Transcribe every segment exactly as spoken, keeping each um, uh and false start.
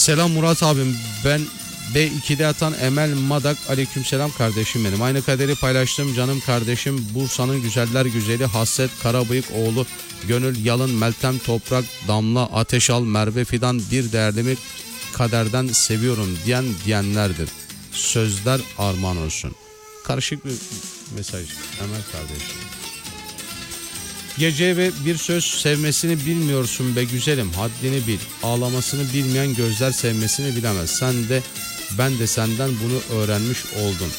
Selam Murat abim, ben B iki'de yatan Emel Madak. Aleykümselam kardeşim benim. Aynı kaderi paylaştığım canım kardeşim, Bursa'nın güzeller güzeli Hasret Karabıyık oğlu Gönül Yalın, Meltem Toprak, Damla Ateşal, Merve Fidan, bir değerlimi kaderden seviyorum diyen diyenlerdir. Sözler armağan olsun. Karışık bir mesaj Emel kardeşim. Gece ve bir söz sevmesini bilmiyorsun be güzelim, haddini bil. Ağlamasını bilmeyen gözler sevmesini bilemez. Sen de ben de senden bunu öğrenmiş oldum.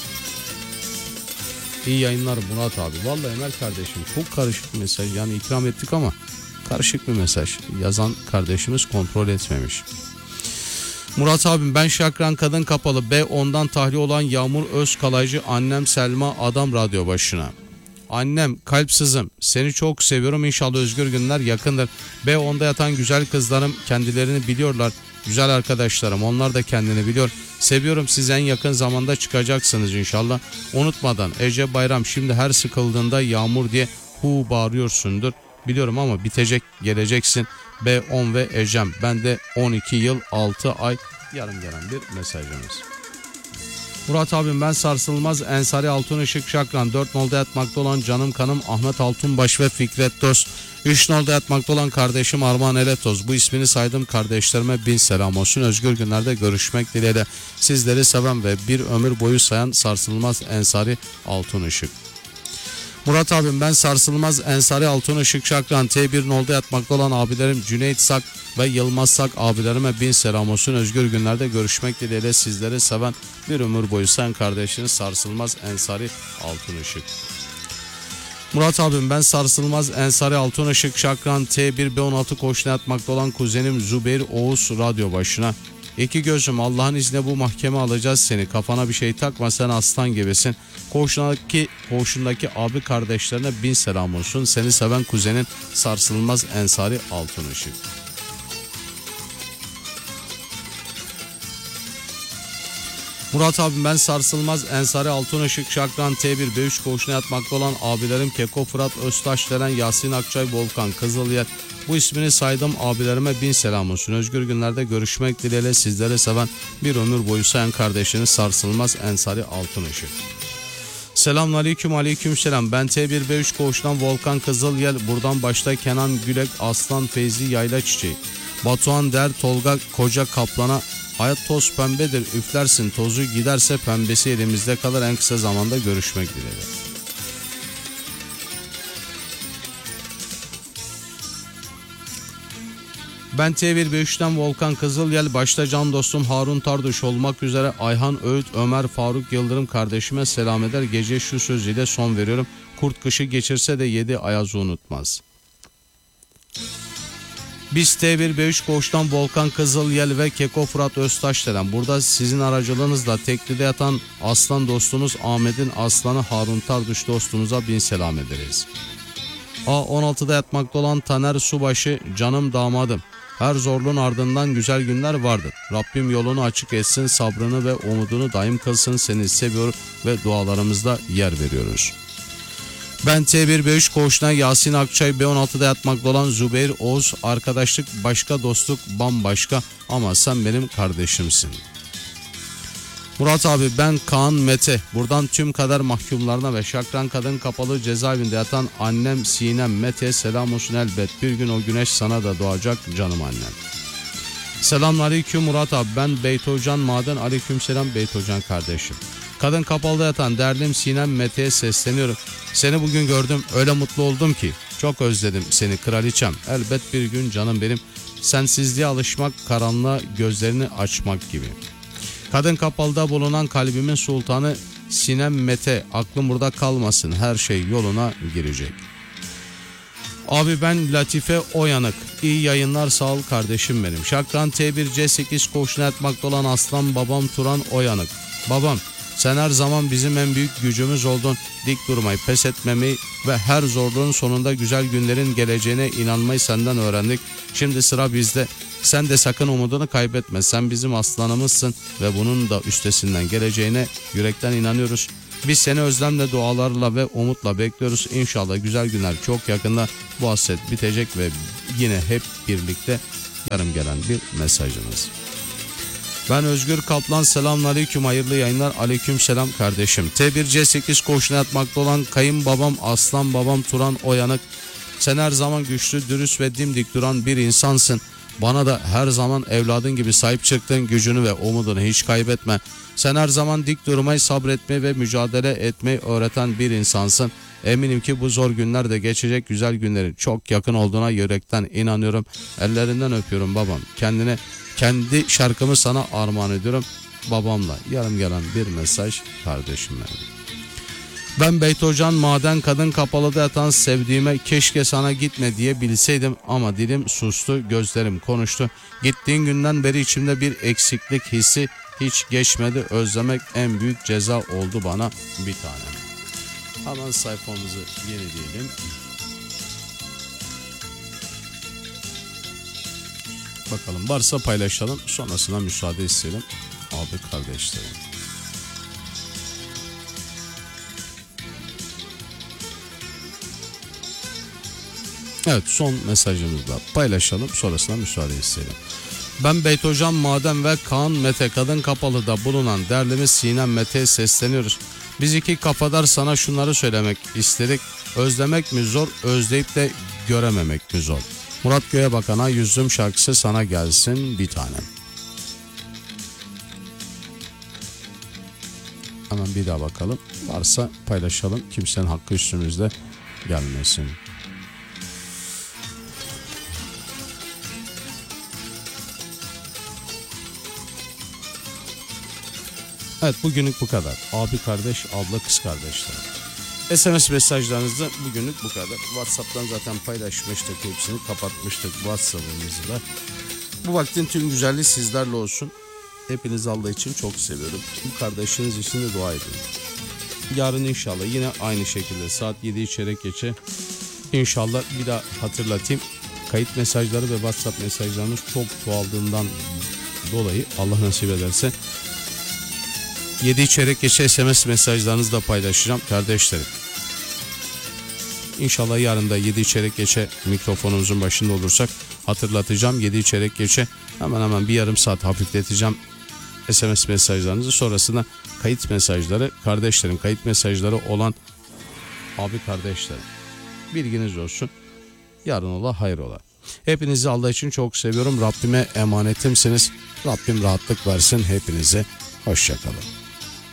İyi yayınlar Murat abi. Vallahi Emel kardeşim, çok karışık bir mesaj. Yani ikram ettik ama karışık bir mesaj. Yazan kardeşimiz kontrol etmemiş. Murat abim, ben Şakran Kadın Kapalı B ondan tahliye olan Yağmur Özkalaycı, annem Selma Adam radyo başına. Annem kalpsizim, seni çok seviyorum, İnşallah özgür günler yakındır. B onda yatan güzel kızlarım kendilerini biliyorlar. Güzel arkadaşlarım, onlar da kendini biliyor. Seviyorum sizi, en yakın zamanda çıkacaksınız inşallah. Unutmadan Ece Bayram, şimdi her sıkıldığında Yağmur diye hu bağırıyorsundur. Biliyorum ama bitecek, geleceksin. B on ve Ecem, ben de on iki yıl altı ay. Yarım gelen bir mesajımız. Murat abim, ben Sarsılmaz Ensari Altın Işık Şakran. dört nolda yatmakta olan canım kanım Ahmet Altunbaş ve Fikret Dost. üç nolda yatmakta olan kardeşim Armağan Eletoz. Bu ismini saydım kardeşlerime bin selam olsun. Özgür günlerde görüşmek dileğiyle. Sizleri seven ve bir ömür boyu sayan Sarsılmaz Ensari Altın Işık. Murat abim, ben Sarsılmaz Ensari Altın Işık Şakran. T bir nolda yatmakta olan abilerim Cüneyt Sak ve Yılmaz Sak abilerime bin selam olsun. Özgür günlerde görüşmek dileğiyle. Sizleri seven bir ömür boyu sen kardeşiniz Sarsılmaz Ensari Altın Işık. Murat abim, ben Sarsılmaz Ensari Altın Işık Şakran. T bir B on altı koşuna yatmakta olan kuzenim Zübeyir Oğuz radyo başına. İki gözüm, Allah'ın izniyle bu mahkeme alacağız seni. Kafana bir şey takma, sen aslan gibisin. Koğuşundaki, koğuşundaki abi kardeşlerine bin selam olsun. Seni seven kuzenin Sarsılmaz Ensari Altın Işık. Murat abim, ben Sarsılmaz Ensari Altın Işık Şakran. T bir B üç koğuşuna yatmakta olan abilerim Keko Fırat Öztaş denen Yasin Akçay Volkan Kızılyer. Bu ismini saydım abilerime bin selam olsun. Özgür günlerde görüşmek dileğiyle. Sizlere seven bir ömür boyu sayan kardeşiniz Sarsılmaz Ensari Altın Işık. Selamünaleyküm, aleykümselam. Ben T bir B üç koğuştan Volkan Kızılyel. Buradan başta Kenan Gülek, Aslan Feyzi Yayla Çiçeği, Batuhan Der, Tolga Koca Kaplan'a hayat toz pembedir, üflersin tozu, giderse pembesi elimizde kalır, en kısa zamanda görüşmek dileğiyle. Ben T bir B üç'ten Volkan Kızılyel, başta can dostum Harun Tarduş olmak üzere Ayhan Öğüt, Ömer Faruk Yıldırım kardeşime selam eder. Gece şu sözüyle son veriyorum. Kurt kışı geçirse de yedi ayazı unutmaz. Biz T bir B üç koğuştan Volkan Kızılyel ve Keko Fırat Öztaş denen, burada sizin aracılığınızla teklide yatan aslan dostumuz Ahmet'in aslanı Harun Tarduş dostumuza bin selam ederiz. A on altı'da yatmakta olan Taner Subaşı, canım damadım. Her zorluğun ardından güzel günler vardır. Rabbim yolunu açık etsin, sabrını ve umudunu daim kılsın. Seni seviyor ve dualarımızda yer veriyoruz. Ben T bir B üç koğuşuna Yasin Akçay, B on altı'da yatmakta olan Zübeyir Oğuz. Arkadaşlık başka, dostluk bambaşka, ama sen benim kardeşimsin. Murat abi, ben Kaan Mete. Buradan tüm kader mahkumlarına ve Şakran Kadın Kapalı cezaevinde yatan annem Sinem Mete'ye selam olsun elbet. Bir gün o güneş sana da doğacak canım annem. Selamünaleyküm Murat abi, ben Beytocan Maden. Aleykümselam Beytocan kardeşim. Kadın Kapalı'da yatan derdim Sinem Mete'ye sesleniyorum. Seni bugün gördüm, öyle mutlu oldum ki. Çok özledim seni kraliçem. Elbet bir gün canım benim. Sensizliğe alışmak, karanlığa gözlerini açmak gibi. Kadın Kapalı'da bulunan kalbimin sultanı Sinem Mete, aklım burada kalmasın, her şey yoluna girecek. Abi ben Latife Oyanık. İyi yayınlar, sağ ol kardeşim benim. Şakran T bir C sekiz koğuşuna yatmakta olan aslan babam Turan Oyanık. Babam, sen her zaman bizim en büyük gücümüz oldun. Dik durmayı, pes etmemeyi ve her zorluğun sonunda güzel günlerin geleceğine inanmayı senden öğrendik. Şimdi sıra bizde. Sen de sakın umudunu kaybetme. Sen bizim aslanımızsın ve bunun da üstesinden geleceğine yürekten inanıyoruz. Biz seni özlemle, dualarla ve umutla bekliyoruz. İnşallah güzel günler çok yakında, bu hasret bitecek ve yine hep birlikte yarım gelen bir mesajımız. Ben Özgür Kaplan, selamünaleyküm, hayırlı yayınlar. Aleykümselam kardeşim. T bir C sekiz koğuşuna yatmakta olan kayınbabam Aslan babam Turan Oyanık. Sen her zaman güçlü, dürüst ve dimdik duran bir insansın. Bana da her zaman evladın gibi sahip çıktın, gücünü ve umudunu hiç kaybetme. Sen her zaman dik durmayı, sabretmeyi ve mücadele etmeyi öğreten bir insansın. Eminim ki bu zor günler de geçecek, güzel günlerin çok yakın olduğuna yürekten inanıyorum. Ellerinden öpüyorum babam. Kendine, kendi şarkımı sana armağan ediyorum. Babamla yarım gelen bir mesaj kardeşim benim. Ben Beytocan maden kadın kapalıda yatan sevdiğime keşke sana gitme diye bilseydim ama dilim sustu, gözlerim konuştu. Gittiğin günden beri içimde bir eksiklik hissi hiç geçmedi. Özlemek en büyük ceza oldu bana bir tanem. Hemen sayfamızı yenileyelim. Bakalım varsa paylaşalım, sonrasına müsaade isteyelim abi kardeşlerim. Evet, son mesajımızla paylaşalım, sonrasında müsaade isteyelim. Ben Beytocan Maden ve Kaan Mete Kadın Kapalı'da bulunan değerlimiz Sinem Mete'ye sesleniyoruz. Biz iki kafadar sana şunları söylemek istedik. Özlemek mi zor, özleyip de görememek mi zor? Murat Göğebakan'a Yüzüm şarkısı sana gelsin bir tanem. Hemen bir daha bakalım. Varsa paylaşalım, kimsenin hakkı üstümüzde gelmesin. Evet, bugünlük bu kadar. Abi kardeş, abla kız kardeşler. S M S mesajlarınızda bugünlük bu kadar. WhatsApp'tan zaten paylaşmıştık, hepsini kapatmıştık WhatsApp'ımızı da. Bu vaktin tüm güzelliği sizlerle olsun. Hepinizi Allah için çok seviyorum. Bu kardeşiniz için de dua edin. Yarın inşallah yine aynı şekilde saat yediyi çeyrek geçe. İnşallah bir daha hatırlatayım. Kayıt mesajları ve WhatsApp mesajlarınız çok çoğaldığından dolayı Allah nasip ederse yedi çeyrek geçe S M S mesajlarınızı da paylaşacağım kardeşlerim. İnşallah yarın da yedi çeyrek geçe mikrofonumuzun başında olursak hatırlatacağım. yedi çeyrek geçe hemen hemen bir yarım saat hafifleteceğim S M S mesajlarınızı. Sonrasında kayıt mesajları, kardeşlerim kayıt mesajları olan abi kardeşlerim, bilginiz olsun. Yarın ola hayır ola. Hepinizi Allah için çok seviyorum. Rabbime emanetimsiniz. Rabbim rahatlık versin hepinize. Hoşça kalın.